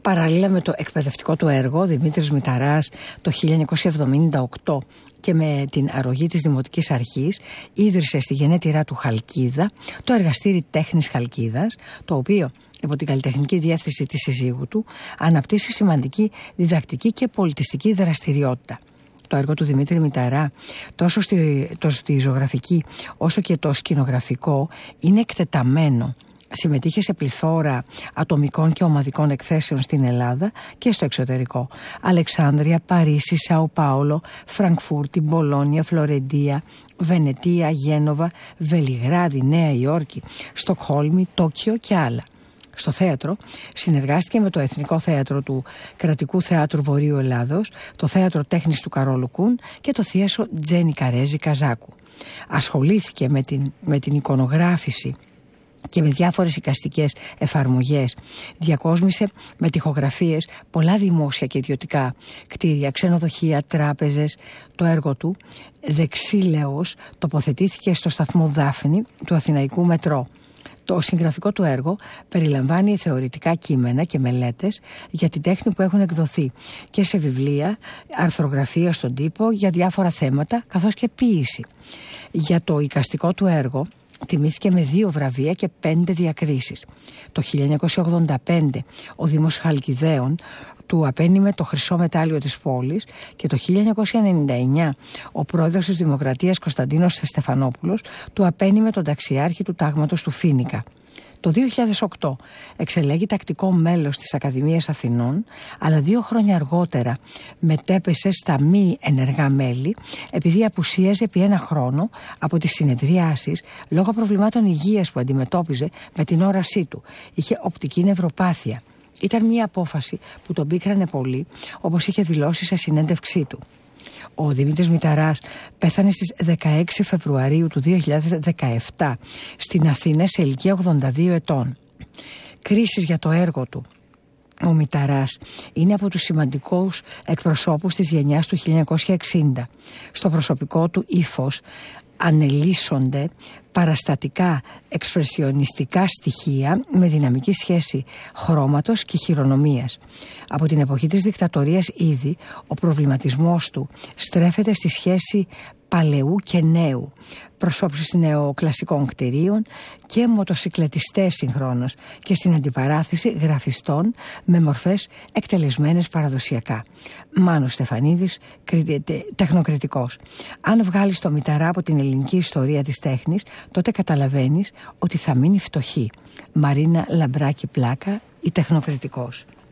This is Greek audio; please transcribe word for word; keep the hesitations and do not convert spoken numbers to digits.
Παράλληλα με το εκπαιδευτικό του έργο, ο Δημήτρης Μηταράς το χίλια εννιακόσια εβδομήντα οκτώ και με την αρρωγή της Δημοτικής Αρχής ίδρυσε στη γενέτειρά του Χαλκίδα το Εργαστήρι Τέχνης Χαλκίδας, το οποίο υπό την καλλιτεχνική διεύθυνση της συζύγου του αναπτύσσει σημαντική διδακτική και πολιτιστική δραστηριότητα. Το έργο του Δημήτρη Μηταρά, τόσο στη, τόσο στη ζωγραφική όσο και το σκηνογραφικό, είναι εκτεταμένο. Συμμετείχε σε πληθώρα ατομικών και ομαδικών εκθέσεων στην Ελλάδα και στο εξωτερικό. Αλεξάνδρεια, Παρίσι, Σάο Πάολο, Φραγκφούρτη, Μπολόνια, Φλωρεντία, Βενετία, Γένοβα, Βελιγράδι, Νέα Υόρκη, Στοκχόλμη, Τόκιο και άλλα. Στο θέατρο συνεργάστηκε με το Εθνικό Θέατρο του Κρατικού Θεάτρου Βορείου Ελλάδος, το Θέατρο Τέχνης του Καρόλου Κούν και το Θίασο Τζένι Καρέζη Καζάκου. Ασχολήθηκε με την, με την εικονογράφηση και με διάφορες εικαστικές εφαρμογές. Διακόσμησε με τοιχογραφίες πολλά δημόσια και ιδιωτικά κτίρια, ξενοδοχεία, τράπεζες. Το έργο του δεξίλεος τοποθετήθηκε στο σταθμό Δάφνη του Αθηναϊκού Μετρό. Το συγγραφικό του έργο περιλαμβάνει θεωρητικά κείμενα και μελέτες για την τέχνη που έχουν εκδοθεί και σε βιβλία, αρθρογραφία στον τύπο για διάφορα θέματα, καθώς και ποίηση. Για το εικαστικό του έργο τιμήθηκε με δύο βραβεία και πέντε διακρίσεις. Το χίλια εννιακόσια ογδόντα πέντε ο Δήμος Χαλκιδαίων του απένιμε το χρυσό μετάλλιο της πόλης και το χίλια εννιακόσια ενενήντα εννέα ο πρόεδρος της Δημοκρατίας Κωνσταντίνος Στεφανόπουλος του απένιμε τον ταξιάρχη του τάγματος του Φοίνικα. Το δύο χιλιάδες οκτώ εξελέγει τακτικό μέλος της Ακαδημίας Αθηνών, αλλά δύο χρόνια αργότερα μετέπεσε στα μη ενεργά μέλη επειδή απουσίαζε επί ένα χρόνο από τις συνεδριάσεις λόγω προβλημάτων υγείας που αντιμετώπιζε με την όρασή του. Είχε οπτική νευροπάθεια. Ήταν μια απόφαση που τον πίκρανε πολύ, όπως είχε δηλώσει σε συνέντευξή του. Ο Δημήτρης Μηταράς πέθανε στις δεκαέξι Φεβρουαρίου του δύο χιλιάδες δεκαεπτά στην Αθήνα σε ηλικία ογδόντα δύο ετών. Κρίσεις για το έργο του. Ο Μηταράς είναι από τους σημαντικούς εκπροσώπους της γενιάς του χίλια εννιακόσια εξήντα. Στο προσωπικό του ύφος ανελίσσονται παραστατικά εξπρεσιονιστικά στοιχεία με δυναμική σχέση χρώματος και χειρονομίας. Από την εποχή της δικτατορίας ήδη ο προβληματισμός του στρέφεται στη σχέση παλαιού και νέου, προσώψεις νεοκλασικών κτηρίων και μοτοσικλετιστές συγχρόνως και στην αντιπαράθεση γραφιστών με μορφές εκτελεσμένες παραδοσιακά. Μάνος Στεφανίδης, τεχνοκριτικός. Αν βγάλεις το Μηταρά από την ελληνική ιστορία της τέχνης, τότε καταλαβαίνεις ότι θα μείνει φτωχή. Μαρίνα Λαμπράκη Πλάκα, η τεχνοκριτικός.